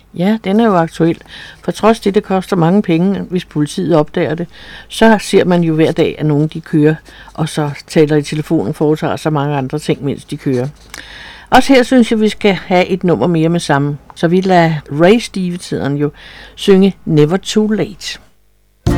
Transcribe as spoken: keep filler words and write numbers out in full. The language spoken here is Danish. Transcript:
Ja, den er jo aktuel. For trods det, det koster mange penge, hvis politiet opdager det, så ser man jo hver dag, at nogen de kører, og så taler i telefonen og foretager så mange andre ting, mens de kører. Også her synes jeg, vi skal have et nummer mere med sammen. Så vi lader Ray Stevenson jo synge Never Too Late.